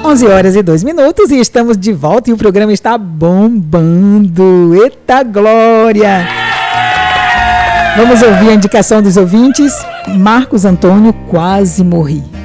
11h02 e estamos de volta e o programa está bombando. Eita glória! Vamos ouvir a indicação dos ouvintes. Marcos Antônio, Quase Morri.